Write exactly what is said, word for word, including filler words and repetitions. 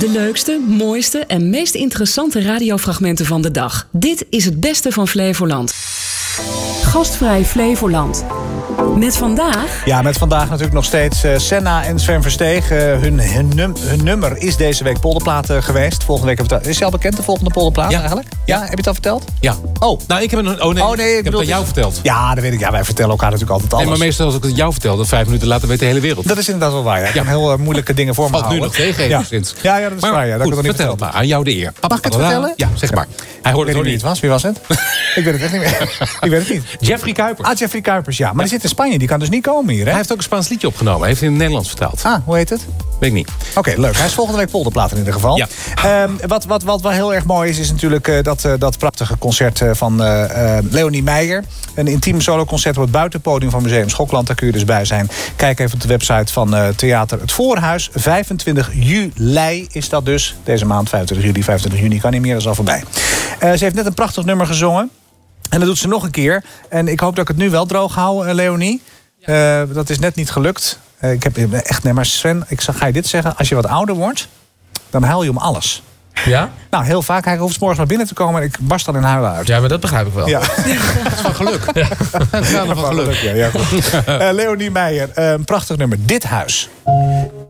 De leukste, mooiste en meest interessante radiofragmenten van de dag. Dit is het beste van Flevoland. Gastvrij Flevoland. Met vandaag... Ja, met vandaag natuurlijk nog steeds uh, Senna en Sven Versteeg. Uh, hun, hun, num hun nummer is deze week Polderplaat uh, geweest. Volgende week hebben we het... Is je al bekend, de volgende Polderplaat ja. eigenlijk? Ja, heb je het al verteld? Ja. Oh. Nou, ik heb het... Oh nee, oh, nee ik, ik heb het aan jou verteld. Ja, dat weet ik. Ja, wij vertellen elkaar natuurlijk altijd alles. Nee, maar meestal als ik het jou vertel, dan vijf minuten later weet de hele wereld. Dat is inderdaad wel waar. Ja. Ik ja. kan heel uh, moeilijke dingen voor me Valt houden. nu nog tegen, ja. enigszins. Ja, ja, dat is maar, waar. Ja. Dat goed, ik vertel het maar. Aan jou de eer. Mag ik het vertellen? Ja, zeg maar. Hij hoorde ik weet niet wie het was. Wie was het? Ik weet het echt niet meer. Ik weet het niet. Jeffrey Kuipers. Ah, Jeffrey Kuipers, ja. Maar ja. die zit in Spanje. Die kan dus niet komen hier, hè? Hij heeft ook een Spaans liedje opgenomen. Hij heeft het in het Nederlands vertaald. Ah, hoe heet het? Weet ik niet. Oké, okay, leuk. Hij is volgende week Polderplaat in ieder geval. Ja. Um, wat, wat, wat wel heel erg mooi is, is natuurlijk uh, dat, uh, dat prachtige concert uh, van uh, uh, Leonie Meijer. Een intiem soloconcert op het buitenpodium van Museum Schokland. Daar kun je dus bij zijn. Kijk even op de website van uh, Theater Het Voorhuis. vijfentwintig juli is dat dus. Deze maand, vijfentwintig juli, vijfentwintig juni. Kan niet meer, dat is al voorbij. Uh, ze heeft net een prachtig nummer gezongen. En dat doet ze nog een keer. En ik hoop dat ik het nu wel droog hou, uh, Leonie. Uh, dat is net niet gelukt. Uh, ik heb echt, nee, maar Sven, ik ga je dit zeggen. Als je wat ouder wordt, dan huil je om alles. Ja? Nou, heel vaak. Hij hoeft 's morgens naar binnen te komen en ik barst dan in huilen uit. Ja, maar dat begrijp ik wel. Ja. Dat is van geluk. Ja. Dat is van geluk. Ja, ja, goed. uh, Leonie Meijer, uh, een prachtig nummer. Dit huis.